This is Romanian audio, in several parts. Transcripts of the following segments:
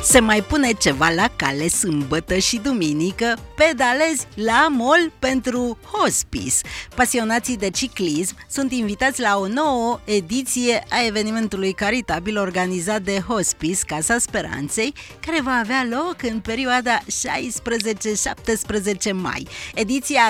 Se mai pune ceva la cale sâmbătă și duminică, pedalezi la mall pentru Hospice. Pasionații de ciclism sunt invitați la o nouă ediție a evenimentului caritabil organizat de Hospice Casa Speranței, care va avea loc în perioada 16-17 mai. Ediția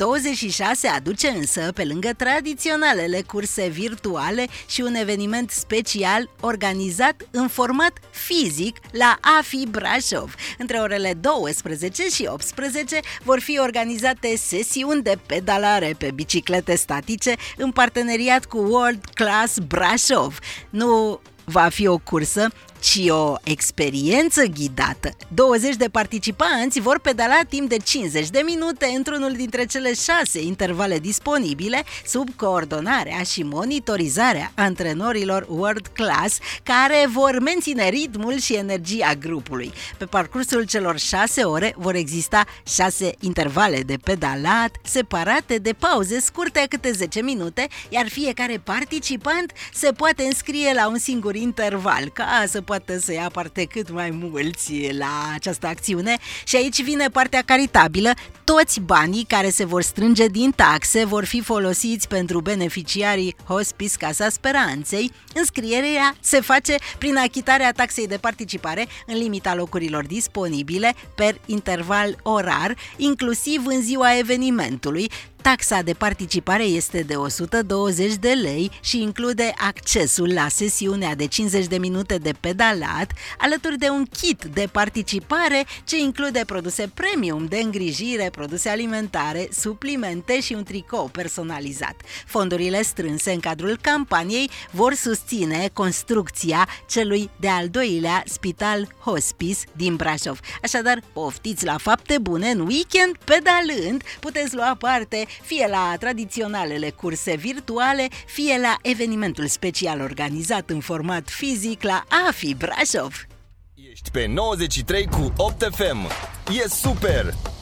2026 aduce însă, pe lângă tradiționalele curse virtuale, și un eveniment special organizat în format fizic la AFI Brașov. Între orele 12 și 18 vor fi organizate sesiuni de pedalare pe biciclete statice în parteneriat cu World Class Brașov. Nu va fi o cursă, ci o experiență ghidată. 20 de participanți vor pedala timp de 50 de minute într-unul dintre cele 6 intervale disponibile, sub coordonarea și monitorizarea antrenorilor World Class, care vor menține ritmul și energia grupului. Pe parcursul celor 6 ore vor exista 6 intervale de pedalat, separate de pauze scurte câte 10 minute, iar fiecare participant se poate înscrie la un singur interval, ca să poată să ia parte cât mai mulți la această acțiune. Și aici vine partea caritabilă. Toți banii care se vor strânge din taxe vor fi folosiți pentru beneficiarii Hospice Casa Speranței. Înscrierea se face prin achitarea taxei de participare în limita locurilor disponibile per interval orar, inclusiv în ziua evenimentului. Taxa de participare este de 120 de lei și include accesul la sesiunea de 50 de minute de pedalat, alături de un kit de participare ce include produse premium de îngrijire, produse alimentare, suplimente și un tricou personalizat. Fondurile strânse în cadrul campaniei vor susține construcția celui de-al doilea spital hospice din Brașov. Așadar, poftiți la fapte bune în weekend pedalând, puteți lua parte fie la tradiționalele curse virtuale, fie la evenimentul special organizat în format fizic la AFI Brașov. Ești pe 93 cu 8 FM. E super!